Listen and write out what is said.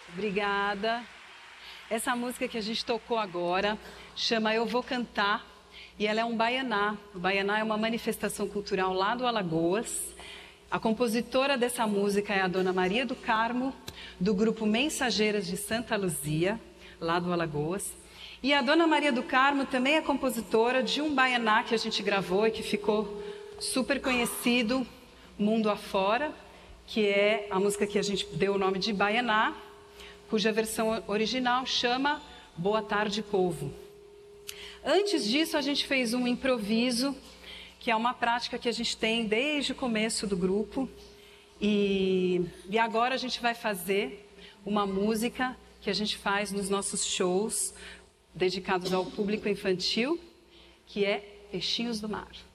Obrigada. Essa música que a gente tocou agora chama Eu Vou Cantar e ela é um baianá. O baianá é uma manifestação cultural lá do Alagoas. A compositora dessa música é a Dona Maria do Carmo, do grupo Mensageiras de Santa Luzia, lá do Alagoas. E a Dona Maria do Carmo também é compositora de um baianá que a gente gravou e que ficou super conhecido mundo afora, que é a música que a gente deu o nome de Baianá, cuja versão original chama Boa Tarde, Povo. Antes disso, a gente fez um improviso, que é uma prática que a gente tem desde o começo do grupo. E agora a gente vai fazer uma música que a gente faz nos nossos shows dedicados ao público infantil, que é Peixinhos do Mar.